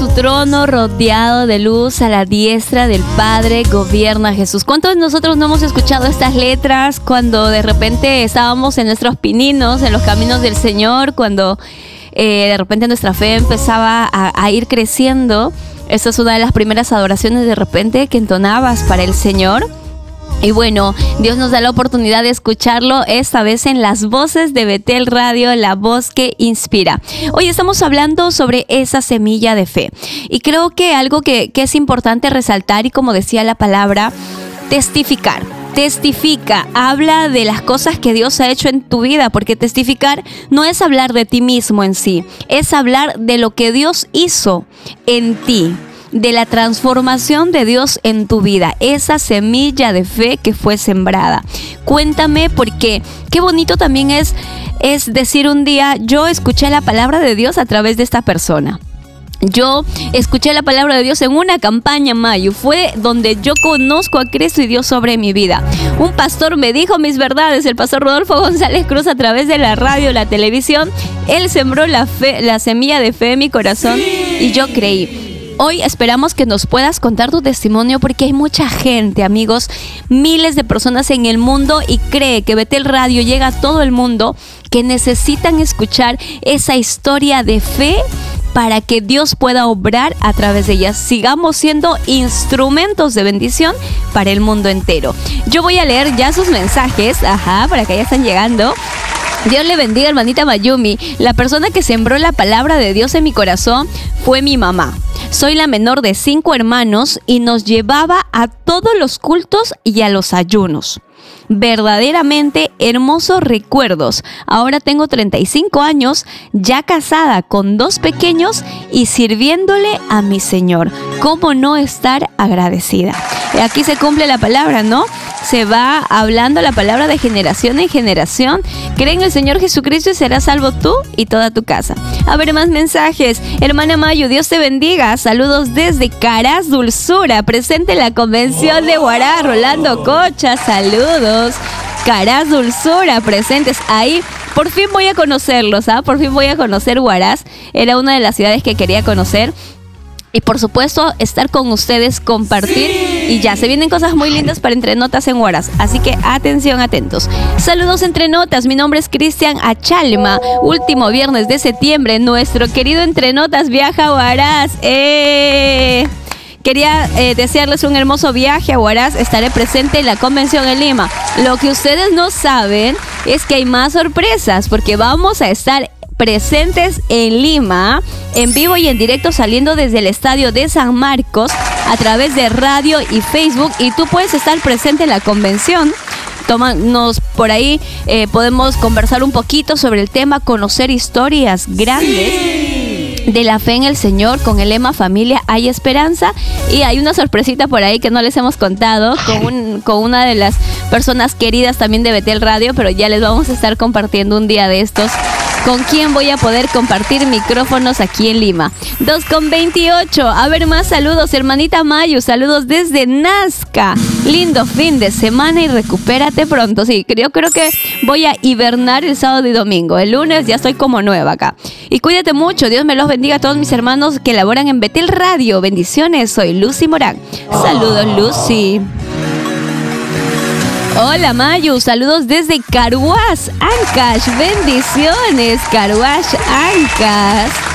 su trono rodeado de luz, a la diestra del Padre gobierna Jesús. ¿Cuántos de nosotros no hemos escuchado estas letras cuando de repente estábamos en nuestros pininos, en los caminos del Señor, cuando de repente nuestra fe empezaba a ir creciendo? Esta es una de las primeras adoraciones de repente que entonabas para el Señor. Y bueno, Dios nos da la oportunidad de escucharlo esta vez en las voces de Betel Radio, la voz que inspira. Hoy estamos hablando sobre esa semilla de fe. Y creo que algo que es importante resaltar, y como decía la palabra, testificar. Testifica, habla de las cosas que Dios ha hecho en tu vida, porque testificar no es hablar de ti mismo en sí, es hablar de lo que Dios hizo en ti, de la transformación de Dios en tu vida, esa semilla de fe que fue sembrada. Cuéntame, porque qué bonito también es decir un día: yo escuché la palabra de Dios a través de esta persona. Yo escuché la palabra de Dios en una campaña, Mayu. Fue donde yo conozco a Cristo y Dios sobre mi vida. Un pastor me dijo mis verdades, el pastor Rodolfo González Cruz, a través de la radio, la televisión. Él sembró la semilla de fe en mi corazón y yo creí. Hoy esperamos que nos puedas contar tu testimonio, porque hay mucha gente, amigos, miles de personas en el mundo, y cree que Betel Radio llega a todo el mundo, que necesitan escuchar esa historia de fe para que Dios pueda obrar a través de ellas. Sigamos siendo instrumentos de bendición para el mundo entero. Yo voy a leer ya sus mensajes, para que ya están llegando. Dios le bendiga, hermanita Mayumi. La persona que sembró la palabra de Dios en mi corazón fue mi mamá. Soy la menor de 5 hermanos y nos llevaba a todos los cultos y a los ayunos. Verdaderamente hermosos recuerdos. Ahora tengo 35 años, ya casada con 2 pequeños y sirviéndole a mi Señor. ¿Cómo no estar agradecida? Aquí se cumple la palabra, ¿no? Se va hablando la palabra de generación en generación. Cree en el Señor Jesucristo y serás salvo tú y toda tu casa. A ver, más mensajes. Hermana Mayu, Dios te bendiga. Saludos desde Caraz Dulzura, presente en la convención de Huaraz. Rolando Cocha, saludos. Caraz Dulzura, presentes ahí. Por fin voy a conocerlos, Por fin voy a conocer Huaraz. Era una de las ciudades que quería conocer. Y por supuesto, estar con ustedes, compartir. Y ya, se vienen cosas muy lindas para Entre Notas en Huaraz. Así que atención, atentos. Saludos, Entre Notas. Mi nombre es Cristian Achalma. Último viernes de septiembre, nuestro querido Entre Notas viaja a Huaraz. Quería desearles un hermoso viaje a Huaraz. Estaré presente en la convención en Lima. Lo que ustedes no saben es que hay más sorpresas, porque vamos a estar presentes en Lima, en vivo y en directo, saliendo desde el estadio de San Marcos a través de radio y Facebook, y tú puedes estar presente en la convención. Tómanos por ahí, podemos conversar un poquito sobre el tema, conocer historias grandes de la fe en el Señor con el lema Familia hay esperanza. Y hay una sorpresita por ahí que no les hemos contado con una de las personas queridas también de Betel Radio, pero ya les vamos a estar compartiendo un día de estos con quién voy a poder compartir micrófonos aquí en Lima. 2:28. A ver, más saludos, hermanita Mayu. Saludos desde Nazca. Lindo fin de semana y recupérate pronto. Sí, yo creo que voy a hibernar el sábado y domingo. El lunes ya estoy como nueva acá. Y cuídate mucho. Dios me los bendiga a todos mis hermanos que laboran en Betel Radio. Bendiciones. Soy Lucy Morán. Saludos, Lucy. Hola Mayu, saludos desde Caruash, Ancash, bendiciones, Caruash, Ancash.